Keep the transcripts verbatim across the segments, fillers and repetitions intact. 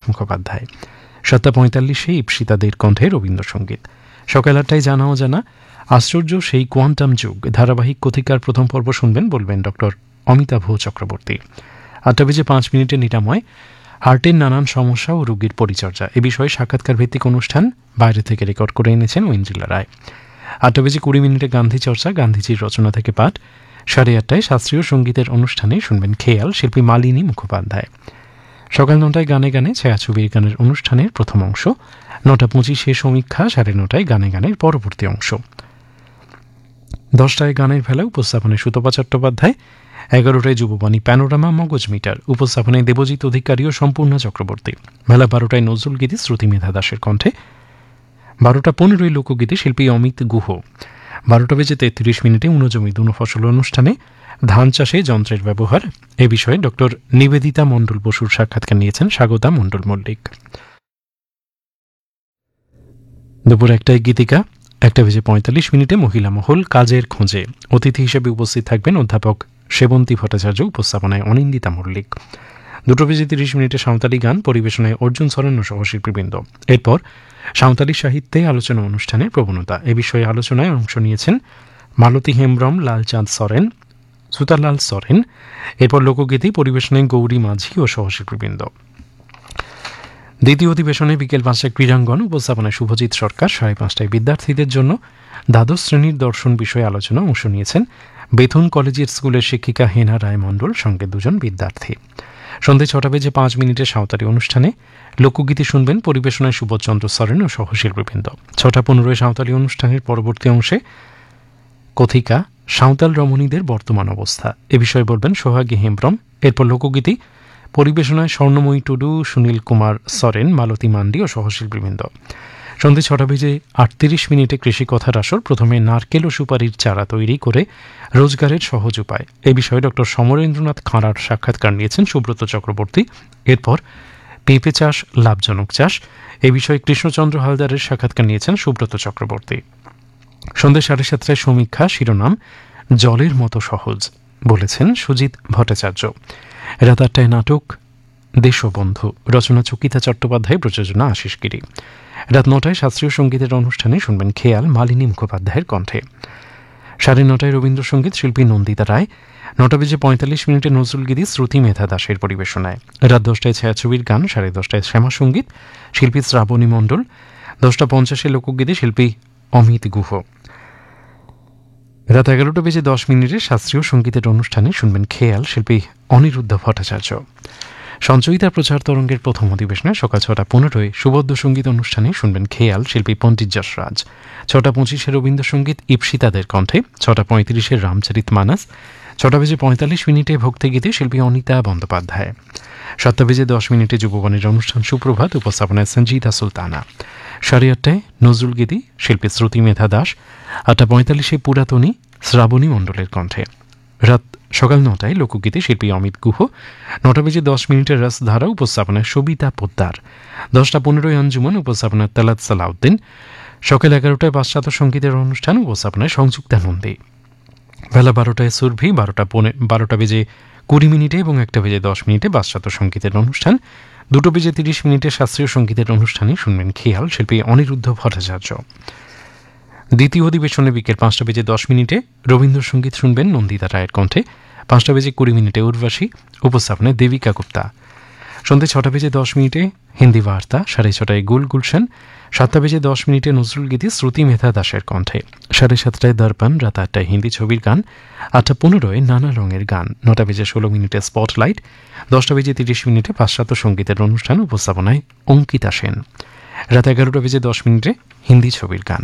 মুখোপাধ্যায়। সাতটা পঁয়তাল্লিশে ইপসিতাদের কণ্ঠে রবীন্দ্রসঙ্গীত। সকাল আটটায় জানা অজানা আশ্চর্য সেই কোয়ান্টাম যুগ ধারাবাহিক কথিকার প্রথম পর্ব শুনবেন, বলবেন ডক্টর অমিতাভ চক্রবর্তী। আটটা বেজে পাঁচ মিনিটে নিরাময় হার্টের নানান সমস্যা ও রোগীর পরিচর্যা এ বিষয়ে সাক্ষাৎকার ভিত্তিক অনুষ্ঠান বাইরে থেকে রেকর্ড করে এনেছেন ঐন্দ্রিলা রায়। আটটা বেজে কুড়ি মিনিটে গান্ধী চর্চা, গান্ধীজির রচনা থেকে পাঠ। সাড়ে আটটায় শাস্ত্রীয় সঙ্গীতের অনুষ্ঠানে শুনবেন খেয়াল, শিল্পী মালিনী মুখোপাধ্যায়। সকাল নটায় গানে গানে ছায়াছবির গানের অনুষ্ঠানের প্রথম অংশ। নটা পঁচিশে সমীক্ষা, সাড়ে নটায় গানে গানের পরবর্তী অংশ। দশটায় গানের ভেলা, উপস্থাপনায় সুতপা চট্টোপাধ্যায়। এগারোটায় যুববাণী প্যানোরামা মগজ মিটার, উপস্থাপনায় দেবজিৎ অধিকারী ও সম্পূর্ণ চক্রবর্তী। বেলা বারোটায় নজরুল গীতি শ্রুতি মেধা দাসের কণ্ঠে। বারোটা পনেরোই লোকগীতি, শিল্পী অমিত গুহ। বারোটা বেজে তেত্রিশ মিনিটে উনজমি দুনো ফসল অনুষ্ঠানে ধান চাষে যন্ত্রের ব্যবহার এ বিষয়ে ডক্টর নিবেদিতা মণ্ডল বসুর সাক্ষাৎকার নিয়েছেন স্বাগতা মণ্ডল মল্লিক। দুপুর একটায় গীতিকা। একটা বেজে পঁয়তাল্লিশ মিনিটে মহিলা মহল কাজের খোঁজে, অতিথি হিসেবে উপস্থিত থাকবেন অধ্যাপক সেবন্তী ভট্টাচার্য, উপস্থাপনায় অনিন্দিতা মল্লিক। দুটো বেজে তিরিশ মিনিটে সাঁওতালি গান, পরিবেশনায় অর্জুন সরেন ও সহশিল্পীবৃন্দ। এরপর সাঁওতালি সাহিত্যে আলোচনা অনুষ্ঠানের প্রবণতা এ বিষয়ে আলোচনায় অংশ নিয়েছেন মালতী হেমব্রম, লালচাঁদ সরেন, সুতালাল সরেন। এরপর লোকগীতি, পরিবেশনায় গৌরী মাঝি ও সহশিল্পীবৃন্দ। দ্বিতীয় অধিবেশনে বিকেল পাঁচটায় ক্রীড়াঙ্গন, উপস্থাপনায় শুভজিৎ সরকার। সাড়ে পাঁচটায় বিদ্যার্থীদের জন্য দ্বাদশ শ্রেণীর দর্শন বিষয়ে আলোচনা, অংশ নিয়েছেন বেথুন কলেজের স্কুলের শিক্ষিকা হেনা রায় মণ্ডল, সঙ্গে দুজন বিদ্যার্থী। সন্ধ্যে ছটা বেজে পাঁচ মিনিটে সাঁওতালি অনুষ্ঠানে লোকগীতি শুনবেন, পরিবেশনায় সুবোধচন্দ্র সরেন ও সহশিল্পীবৃন্দ। ছটা পনেরোয় সাঁওতালি অনুষ্ঠানের পরবর্তী অংশে কথিকা সাঁওতাল রমণীদের বর্তমান অবস্থা এ বিষয়ে বলবেন সোহাগী হেমব্রম। এরপর লোকগীতি, পরিবেশনায় স্বর্ণময়ী টুডু, সুনীল কুমার সরেন, মালতী মান্ডি ও সহশিল্পীবৃন্দ। সন্ধ্যে ছটা বেজে আটত্রিশ মিনিটে কৃষি কথার আসর, প্রথমে নারকেল ও সুপারির চারা তৈরি করে রোজগারের সহজ উপায় এ বিষয়ে ডক্টর সমরেন্দ্রনাথ খাঁড়ার সাক্ষাৎকার নিয়েছেন সুব্রত চক্রবর্তী। এরপর পেঁপে চাষ লাভজনক চাষ এ বিষয়ে কৃষ্ণচন্দ্র হালদারের সাক্ষাৎকার নিয়েছেন সুব্রত চক্রবর্তী। সন্ধ্যে সাড়ে সাতটায় সমীক্ষা, শিরোনাম জলের মতো সহজ, বলেছেন সুজিত ভট্টাচার্য। রাত আটটায় নাটক দেশবন্ধু, রচনা চকিতা চট্টোপাধ্যায়, প্রযোজনা আশিস গিরি। রাত নটায় শাস্ত্রীয় সঙ্গীতের অনুষ্ঠানে শুনবেন খেয়াল, মালিনী মুখোপাধ্যায়ের কণ্ঠে। সাড়ে নটায় রবীন্দ্রসঙ্গীত, শিল্পী নন্দিতা রায়। নটা বেজে পঁয়তাল্লিশ মিনিটে নজরুল গীতি শ্রুতি মেধা দাসের পরিবেশনায়। রাত দশটায় ছায়াছবির গান, সাড়ে দশটায় শ্যামা সঙ্গীত, শিল্পী শ্রাবণী মণ্ডল। দশটা পঞ্চাশে লোকগীতি, শিল্পী অমিত গুহ। রাত এগারোটা বেজে দশ মিনিটে শাস্ত্রীয় সঙ্গীতের অনুষ্ঠানে শুনবেন খেয়াল, শিল্পী অনিরুদ্ধ ভট্টাচার্য। সঞ্চয়িতা প্রচার তরঙ্গের প্রথম অধিবেশনে সকাল ছটা পনেরোয় সুবদ্ধ সঙ্গীত অনুষ্ঠানে শুনবেন খেয়াল, শিল্পী পণ্ডিত যশরাজ। ছটা পঁচিশে রবীন্দ্রসঙ্গীত ইপসিতাদের কণ্ঠে। ছটা পঁয়ত্রিশে রামচরিত মানস। ছটা বেজে পঁয়তাল্লিশ মিনিটে ভক্তিগীতি, শিল্পী অনিতা বন্দ্যোপাধ্যায়। সাতটা বেজে দশ মিনিটে যুববাণীর অনুষ্ঠান সুপ্রভাত, উপস্থাপনায় সঞ্জিতা সুলতানা। সাড়ে আটটায় নজরুল গীতি, শিল্পী শ্রুতি মেধা দাস। আটটা পঁয়তাল্লিশে পুরাতনী, শ্রাবণী মণ্ডলের কণ্ঠে। রাত সকাল নটায় লোকগীতি, শিল্পী অমিত গুহ। নটা বেজে দশ মিনিটের রসধারা, উপস্থাপনায় সবিতা পোদ্দার। দশটা পনেরোয় আঞ্জুমান, উপস্থাপনায় তালাত সালাউদ্দিন। সকাল এগারোটায় পাশ্চাত্য সঙ্গীতের অনুষ্ঠান, উপস্থাপনায় সংযুক্তা নন্দী। বেলা বারোটায় সুরভি, বারোটা পনে বারোটা বেজে কুড়ি মিনিটে এবং একটা বেজে দশ মিনিটে পাশ্চাত্য সঙ্গীতের অনুষ্ঠান। দুটো বেজে তিরিশ মিনিটে শাস্ত্রীয় সঙ্গীতের অনুষ্ঠানে শুনবেন খেয়াল, শিল্পী অনিরুদ্ধ ভট্টাচার্য। দ্বিতীয় অধিবেশনে বিকেল পাঁচটা বেজে দশ মিনিটে রবীন্দ্রসঙ্গীত শুনবেন নন্দিতা রায়ের কণ্ঠে। পাঁচটা বেজে কুড়ি মিনিটে উর্বাসী, উপস্থাপনায় দেবিকা গুপ্তা। সন্ধ্যে ছটা বেজে দশ মিনিটে হিন্দি বার্তা। সাড়ে ছটায় গুল গুলশান। সাতটা বেজে দশ মিনিটে নজরুল গীতি শ্রুতি মেধা দাসের কণ্ঠে। সাড়ে সাতটায় দর্পণ। রাত আটটায় হিন্দি ছবির গান। আটটা পনেরোয় নানা রঙের গান। নটা বেজে ষোলো মিনিটে স্পটলাইট। দশটা বেজে তিরিশ মিনিটে পাশ্চাত্য সঙ্গীতের অনুষ্ঠান, উপস্থাপনায় অঙ্কিতা সেন। রাত এগারোটা বেজে দশ মিনিটে হিন্দি ছবির গান।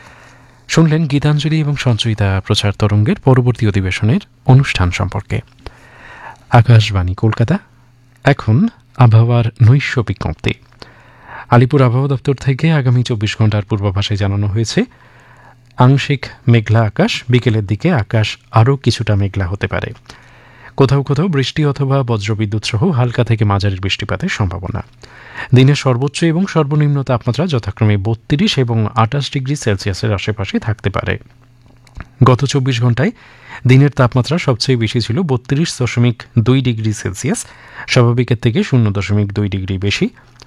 শুনলেন গীতাঞ্জলি এবং সঞ্চয়িতা প্রচার তরঙ্গের পরবর্তী অধিবেশনের অনুষ্ঠান সম্পর্কে। আকাশবাণী কলকাতা। এখন আবহাওয়ার নৈশ বিজ্ঞপ্তি। আলিপুর আবহাওয়া দপ্তর থেকে আগামী চব্বিশ ঘন্টার পূর্বাভাসে জানানো হয়েছে আংশিক মেঘলা আকাশ, বিকেলের দিকে আকাশ আরও কিছুটা মেঘলা হতে পারে। কোথাও কোথাও বৃষ্টি অথবা বজ্রবিদ্যুৎ সহ হালকা থেকে মাঝারি বৃষ্টিপাতের সম্ভাবনা। দিনের সর্বোচ্চ এবং সর্বনিম্ন তাপমাত্রা যথাক্রমে বত্রিশ এবং আটাশ ডিগ্রি সেলসিয়াসের আশেপাশে থাকতে পারে। গত চব্বিশ ঘন্টায় দিনের তাপমাত্রা সবচেয়ে বেশি ছিল বত্রিশ দশমিক দুই ডিগ্রি সেলসিয়াস, স্বাভাবিকের থেকে শূন্য দশমিক দুই ডিগ্রি বেশি।